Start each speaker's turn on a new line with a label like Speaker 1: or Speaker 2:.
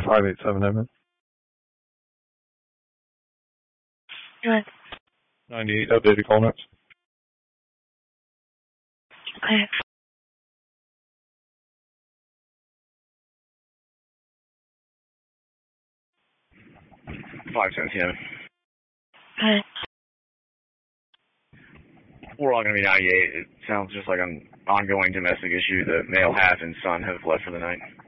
Speaker 1: 587 Edmund.
Speaker 2: Good.
Speaker 1: 98 updated call notes.
Speaker 2: Okay.
Speaker 3: $5:10.
Speaker 2: Okay.
Speaker 3: We're all going to be 98. It sounds just like an ongoing domestic issue. The male half and son have left for the night.